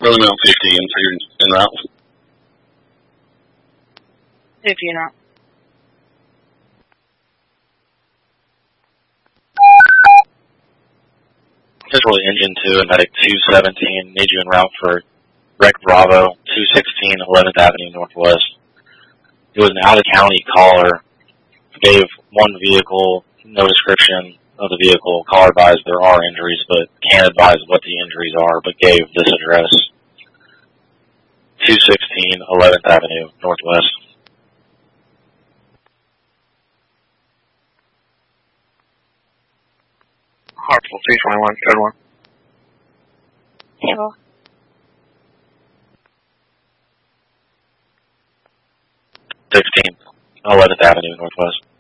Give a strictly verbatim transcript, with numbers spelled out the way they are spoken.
Really not fifty in, in that one. If you're not. Central Engine two and Medic two seventeen, need you en route for Wreck Bravo, two sixteen, eleventh Avenue Northwest. It was an out-of-county caller, gave one vehicle, no description of the vehicle. Caller advised there are injuries, but can't advise what the injuries are, but gave this address, two sixteen, eleventh Avenue Northwest. Hartsville two twenty-one, code one. Table. sixteen, eleventh Avenue Northwest.